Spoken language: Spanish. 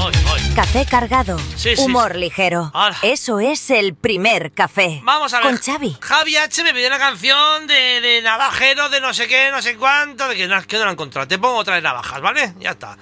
Café cargado, Sí, sí, humor sí. ligero. Hola. Eso es el primer café. Vamos a ver. Con Xavi. Javi H me pidió una canción de navajeros, de no sé qué, no sé cuánto, de que no la he encontrado. Te pongo otra de navajas, ¿vale? Ya está.